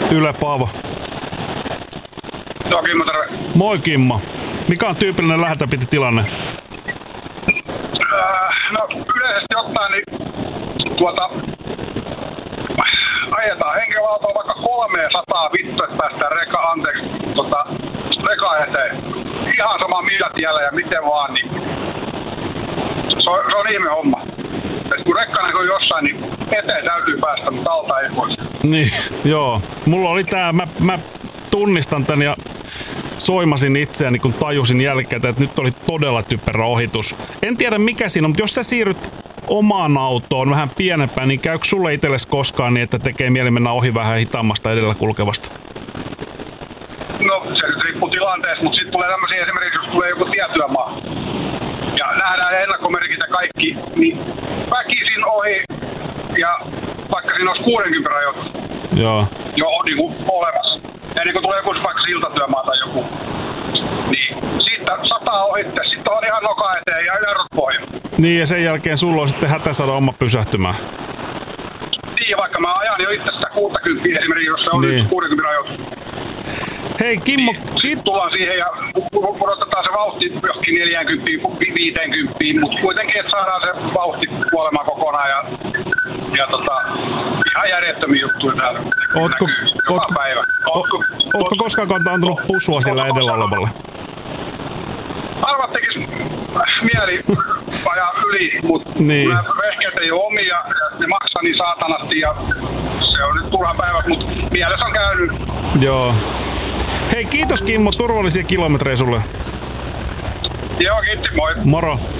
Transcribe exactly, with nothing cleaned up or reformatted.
Yle Paavo. Joo, Kimmo, terve. Moi Kimmo. Mikä on tyypillinen läheltä piti tilanne? Äh, no yleisesti ottaen, niin tuota, ajetaan henkilöautoa vaikka kolmesataa vittu, että päästään reka, anteeksi, tota, reka eteen. Ihan sama millä tiellä ja miten vaan, niin se on, se on ihme homma. Et kun rekka näkyy jossain, niin eteen täytyy päästä, mutta alta ei voisi. Niin, joo. Mulla oli tää, mä, mä tunnistan tän ja soimasin itseäni, kun tajusin jälkeen, että nyt oli todella typerä ohitus. En tiedä mikä siinä on, mutta jos sä siirryt omaan autoon vähän pienempään, niin käykö sulle itsellesi koskaan niin, että tekee mieli mennä ohi vähän hitaammasta edellä kulkevasta? No se nyt riippuu tilanteesta, mutta sitten tulee tämmöisiä esimerkiksi, jos tulee joku tietyömaa ja nähdään ennakkomerkit ja kaikki, niin väkisin ohi ja vaikka siinä olisi kuudenkymmenen rajoitus Joo. jo on niin kuin olemassa. Ennen kuin tulee joku vaikka siltatyömaa tai joku, niin siitä sataa ohitte, sitten on ihan noka eteen ja jarrut pohja. Niin ja sen jälkeen sulla on sitten hätä saada oma pysähtymään. Niin ja vaikka mä ajan jo itse sitä kuusikymmentä esimerkiksi, jos se on niin. kuusikymmentä rajoitus. Hei Kimmo, niin, sit tullaan siihen ja pudotetaan se vauhti johonkin neljäkymmentä viisikymmentä, mutta kuitenkin, että saadaan se vauhti kuolemaan kokonaan ja, ja tota, ihan järjettömiä juttuja täällä. Ootko, joka ootko, päivä. Ootko, ootko, ootko koskaan antanut pusua siellä edellä olevalle? Arvat tekis mieli ajaa yli, mutta niin. vehkeet ei ole omia ja ne maksaa niin saatanasti ja se on nyt turhan päivä, mutta mielessä on käynyt. Joo. Hei kiitos Kimmo, turvallisia kilometrejä sulle. Joo, kiitos, moi. Moro.